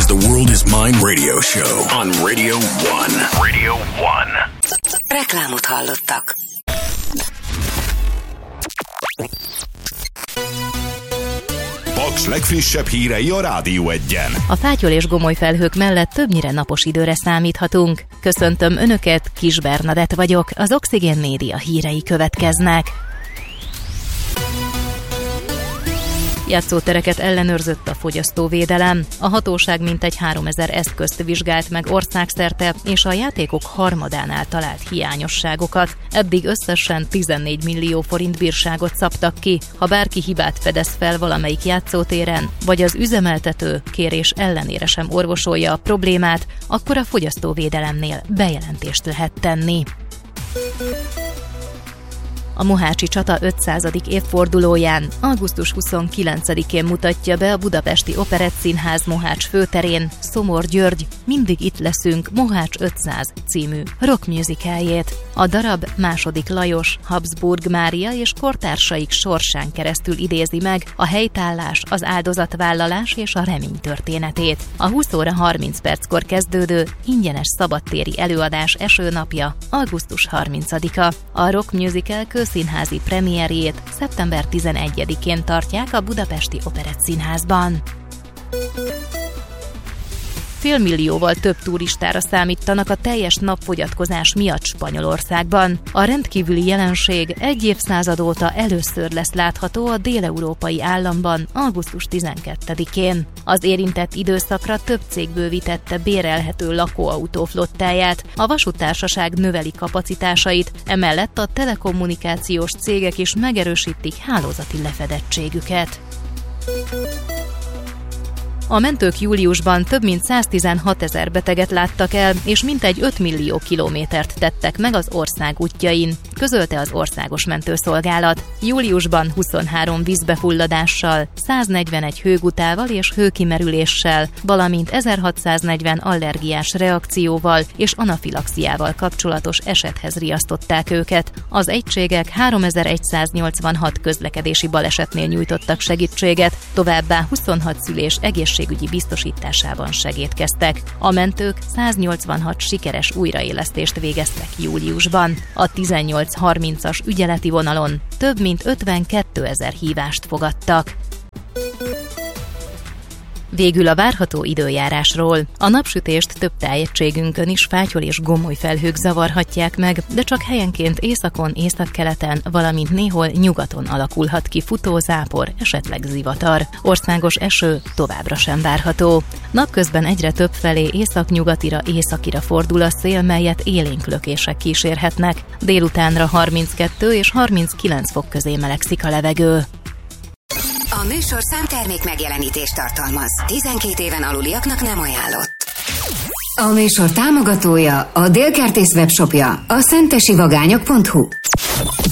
The World is Mine radio show on Radio 1. Radio 1. Reklámot hallottak. Paks legfrissebb hírei a Rádió 1-en. A fátyol és gomoly felhők mellett többnyire napos időre számíthatunk. Köszöntöm Önöket, Kis Bernadett vagyok, az Oxigén Média hírei következnek. Játszótereket ellenőrzött a fogyasztóvédelem. A hatóság mintegy 3000 eszközt vizsgált meg országszerte, és a játékok harmadánál talált hiányosságokat. Eddig összesen 14 millió forint bírságot szabtak ki. Ha bárki hibát fedez fel valamelyik játszótéren, vagy az üzemeltető kérés ellenére sem orvosolja a problémát, akkor a fogyasztóvédelemnél bejelentést lehet tenni. A mohácsi csata 500. évfordulóján, augusztus 29-én mutatja be a Budapesti Operettszínház Mohács főterén Szomor György Mindig itt leszünk Mohács 500 című rock musicaljét. A darab II. Lajos, Habsburg Mária és kortársaik sorsán keresztül idézi meg a helytállás, az áldozatvállalás és a remény történetét. A 20 óra 30 perckor kezdődő ingyenes szabadtéri előadás esőnapja augusztus 30-a. A rock musical színházi premierjét szeptember 11-én tartják a Budapesti Operettszínházban. Félmillióval több turistára számítanak a teljes napfogyatkozás miatt Spanyolországban. A rendkívüli jelenség egy évszázad óta először lesz látható a déleurópai államban augusztus 12-én. Az érintett időszakra több cég bővítette bérelhető lakóautó flottáját, a vasúttársaság növeli kapacitásait, emellett a telekommunikációs cégek is megerősítik hálózati lefedettségüket. A mentők júliusban több mint 116 000 beteget láttak el, és mintegy 5 millió kilométert tettek meg az ország útjain, közölte az Országos Mentőszolgálat. Júliusban 23 vízbefulladással, 141 hőgutával és hőkimerüléssel, valamint 1640 allergiás reakcióval és anafilaxiával kapcsolatos esethez riasztották őket. Az egységek 3186 közlekedési balesetnél nyújtottak segítséget, továbbá 26 szülés egészségügyi biztosításában segédkeztek. A mentők 186 sikeres újraélesztést végeztek júliusban. A 1830-as ügyeleti vonalon több mint 52 000 hívást fogadtak. Végül a várható időjárásról. A napsütést több tájegységünkön is fátyol és gomoly felhők zavarhatják meg, de csak helyenként északon, északkeleten, valamint néhol nyugaton alakulhat ki futózápor, esetleg zivatar. Országos eső továbbra sem várható. Napközben egyre több felé északnyugatira fordul a szél, melyet élénk lökések kísérhetnek. Délutánra 32 és 39 fok közé melegszik a levegő. A műsorszám termék megjelenítést tartalmaz. 12 éven aluliaknak nem ajánlott. A műsor támogatója, a Dél Kertész webshopja, a szentesivagányok.hu.